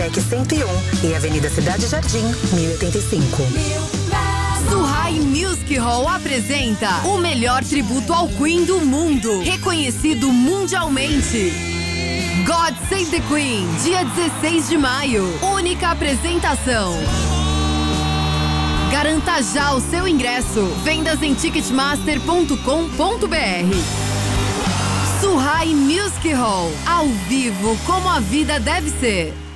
PEC 101 e Avenida Cidade Jardim, 1085. Suhai Music Hall apresenta o melhor tributo ao Queen do mundo, reconhecido mundialmente. God Save the Queen, dia 16 de maio, única apresentação. Garanta já o seu ingresso. Vendas em ticketmaster.com.br. Suhai Music Hall, ao vivo como a vida deve ser.